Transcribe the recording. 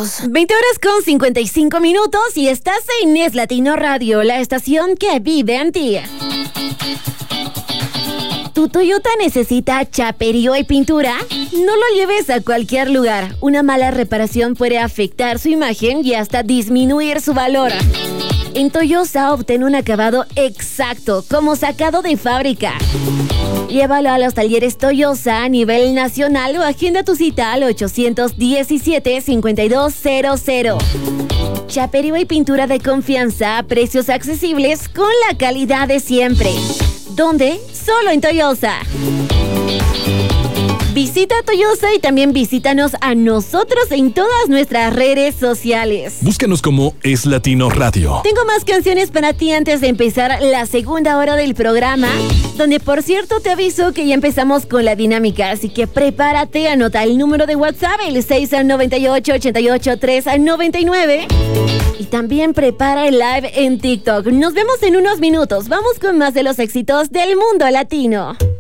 20 horas con 55 minutos y estás en Es Latino Radio, la estación que vive en ti. ¿Tu Toyota necesita chaperío y pintura? No lo lleves a cualquier lugar. Una mala reparación puede afectar su imagen y hasta disminuir su valor. En Toyosa obtén un acabado exacto, como sacado de fábrica. Llévalo a los talleres Toyosa a nivel nacional o agenda tu cita al 817-5200. Chaperío y pintura de confianza a precios accesibles con la calidad de siempre. ¿Dónde? Solo en Toyosa. Visita Toyosa y también visítanos a nosotros en todas nuestras redes sociales. Búscanos como Es Latino Radio. Tengo más canciones para ti antes de empezar la segunda hora del programa, donde por cierto te aviso que ya empezamos con la dinámica, así que prepárate, anota el número de WhatsApp, el 698-88-399, y también prepara el live en TikTok. Nos vemos en unos minutos. Vamos con más de los éxitos del mundo latino.